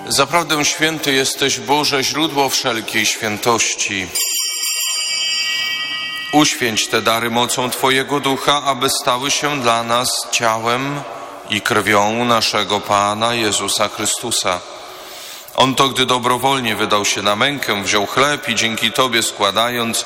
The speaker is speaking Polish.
Zaprawdę święty jesteś, Boże, źródło wszelkiej świętości. Uświęć te dary mocą Twojego Ducha, aby stały się dla nas ciałem i krwią naszego Pana Jezusa Chrystusa. On to, gdy dobrowolnie wydał się na mękę, wziął chleb i dzięki Tobie składając,